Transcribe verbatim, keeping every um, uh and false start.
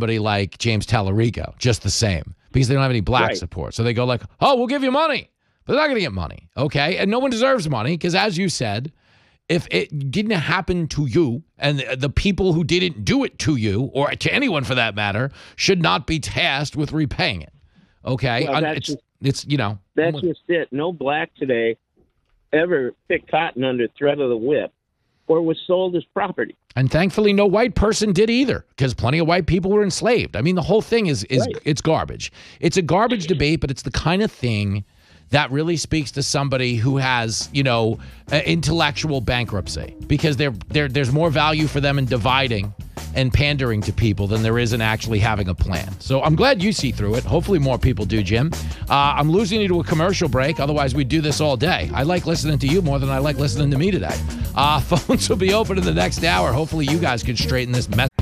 somebody like James Tallarico just the same because they don't have any black Right. support. So they go like, oh, we'll give you money. But they're not going to get money, okay? And no one deserves money because, as you said, if it didn't happen to you and the, the people who didn't do it to you or to anyone for that matter should not be tasked with repaying it, okay? Well, Un- that's it's, just- it's, you know. That's just it. No black today ever picked cotton under threat of the whip or was sold as property. And thankfully, no white person did either, because plenty of white people were enslaved. I mean, the whole thing is is Right. it's garbage. It's a garbage debate, but it's the kind of thing that really speaks to somebody who has, you know, uh, intellectual bankruptcy, because there there there's more value for them in dividing and pandering to people than there is in actually having a plan. So I'm glad you see through it. Hopefully more people do, Jim. Uh, I'm losing you to a commercial break. Otherwise, we'd do this all day. I like listening to you more than I like listening to me today. Uh, phones will be open in the next hour. Hopefully you guys can straighten this mess